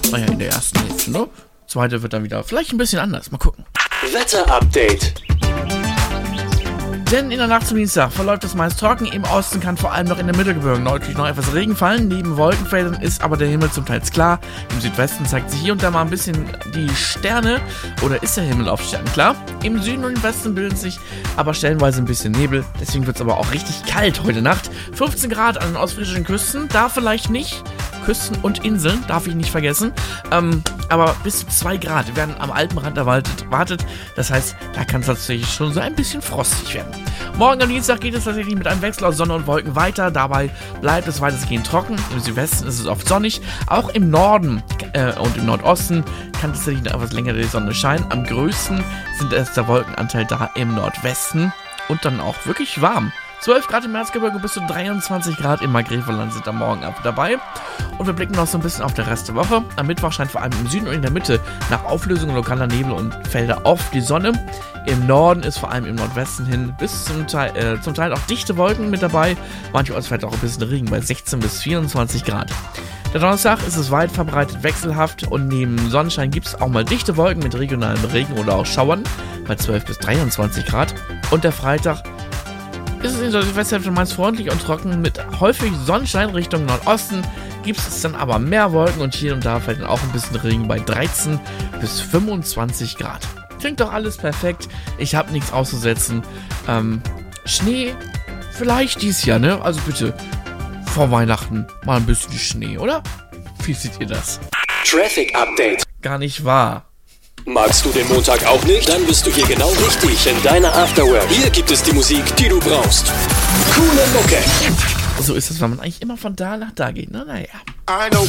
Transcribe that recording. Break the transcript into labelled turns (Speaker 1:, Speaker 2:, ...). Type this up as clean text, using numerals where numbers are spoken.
Speaker 1: Naja, in der ersten Hälfte, ne? Zweite wird dann wieder vielleicht ein bisschen anders. Mal gucken.
Speaker 2: Wetterupdate.
Speaker 1: Denn in der Nacht zum Dienstag verläuft es meist trocken. Im Osten kann vor allem noch in den Mittelgebirgen deutlich noch etwas Regen fallen. Neben Wolkenfeldern ist aber der Himmel zum Teil klar. Im Südwesten zeigt sich hier und da mal ein bisschen die Sterne. Oder ist der Himmel auf Sternen klar? Im Süden und im Westen bilden sich aber stellenweise ein bisschen Nebel. Deswegen wird es aber auch richtig kalt heute Nacht. 15 Grad an den ostfriesischen Küsten. Da vielleicht nicht. Küsten und Inseln, darf ich nicht vergessen. Aber bis zu 2 Grad werden am Alpenrand erwartet. Das heißt, da kann es tatsächlich schon so ein bisschen frostig werden. Morgen am Dienstag geht es tatsächlich mit einem Wechsel aus Sonne und Wolken weiter. Dabei bleibt es weitestgehend trocken. Im Südwesten ist es oft sonnig. Auch im Norden und im Nordosten kann tatsächlich noch etwas länger die Sonne scheinen. Am größten sind es der Wolkenanteil da im Nordwesten. Und dann auch wirklich warm. 12 Grad im Erzgebirge bis zu 23 Grad im Markgräflerland sind am Morgen dabei. Und wir blicken noch so ein bisschen auf den Rest der Woche. Am Mittwoch scheint vor allem im Süden und in der Mitte nach Auflösung lokaler Nebel und Felder oft die Sonne. Im Norden ist vor allem im Nordwesten hin bis zum Teil auch dichte Wolken mit dabei. Manchmal vielleicht auch ein bisschen Regen bei 16 bis 24 Grad. Der Donnerstag ist es weit verbreitet wechselhaft und neben Sonnenschein gibt es auch mal dichte Wolken mit regionalem Regen oder auch Schauern bei 12 bis 23 Grad. Und der Freitag ist es in der Südwesthälfte meist freundlich und trocken mit häufig Sonnenschein Richtung Nordosten. Gibt es dann aber mehr Wolken und hier und da fällt dann auch ein bisschen Regen bei 13 bis 25 Grad. Klingt doch alles perfekt. Ich habe nichts auszusetzen. Schnee vielleicht dies Jahr, ne? Also bitte vor Weihnachten mal ein bisschen Schnee, oder? Wie seht ihr das?
Speaker 2: Traffic Update.
Speaker 1: Gar nicht wahr.
Speaker 2: Magst du den Montag auch nicht? Dann bist du hier genau richtig in deiner Afterwork. Hier gibt es die Musik, die du brauchst. Coole Mucke.
Speaker 1: So ist es, wenn man eigentlich immer von da nach da geht, ne? Naja.
Speaker 2: I know